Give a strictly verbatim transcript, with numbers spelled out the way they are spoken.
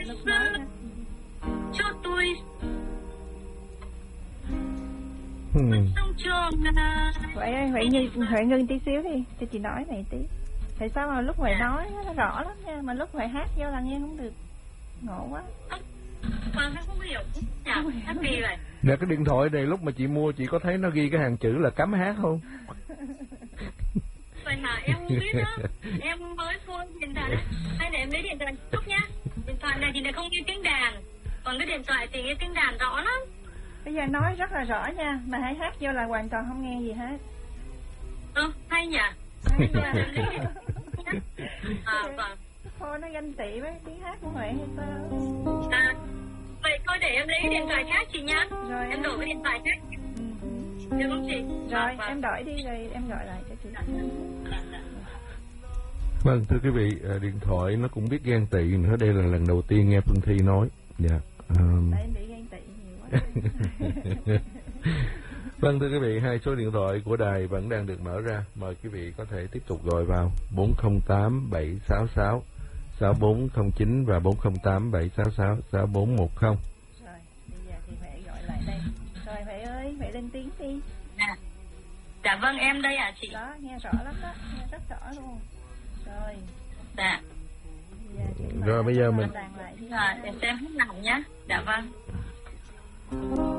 lúc mới ha. Cho tôi Hmm. sông trường. Huệ ơi, Huệ như Huệ ngưng tí xíu đi, cho chị nói này tí. Tại sao mà lúc Huệ nói nó rõ lắm nha, mà lúc Huệ hát vô là nghe không được. Ngộ quá. Con không hiểu. Dạ, hát kỳ vậy. Nè, cái điện thoại này lúc mà chị mua chị có thấy nó ghi cái hàng chữ là cấm hát không? Vậy mà em không biết đó. Em mới mua điện thoại đấy. Hay để em lấy điện thoại chút nhá. Điện thoại này thì lại không nghe tiếng đàn. Còn cái điện thoại thì nghe tiếng đàn rõ lắm. Bây giờ nói rất là rõ nha, mà hãy hát vô là hoàn toàn không nghe gì hết. Ừ, hay nhỉ. Hay nha. À, vâng. Thôi nó ganh tị với tiếng hát của Huệ hay sao? À, vậy thôi để em lấy cái điện thoại khác chị nhá. Rồi Em đổi cái điện thoại khác. Ừ. Được không chị? Rồi, Vâng, em đổi đi rồi em gọi lại cho chị. Vâng, thưa quý vị, điện thoại nó cũng biết ghen tị nữa. Đây là lần đầu tiên nghe Phương Thi nói. Dạ. Um... Tại em bị ghen tị nhiều quá. Vâng, thưa quý vị, hai số điện thoại của đài vẫn đang được mở ra. Mời quý vị có thể tiếp tục gọi vào bốn không tám bảy sáu sáu sáu bốn không chín và bốn không tám bảy sáu sáu sáu bốn một không. Rồi, bây giờ thì Huệ gọi lại đây. Rồi Huệ ơi, Huệ lên tiếng đi. À. Dạ vâng, em đây à chị. Đó, nghe rõ lắm đó, nghe rất rõ luôn. Rồi. Dạ. Bây giờ Rồi bây giờ mình lại à, để xem hết lòng nhá. Dạ vâng.